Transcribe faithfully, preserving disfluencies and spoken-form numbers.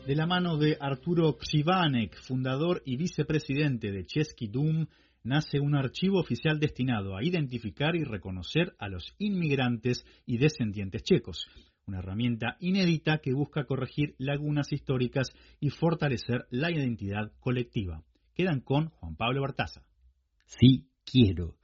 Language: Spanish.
De la mano de Arturo Krzywanek, fundador y vicepresidente de Český dům, nace un archivo oficial destinado a identificar y reconocer a los inmigrantes y descendientes checos. Una herramienta inédita que busca corregir lagunas históricas y fortalecer la identidad colectiva. Quedan con Juan Pablo Bartaza. Sí, quiero.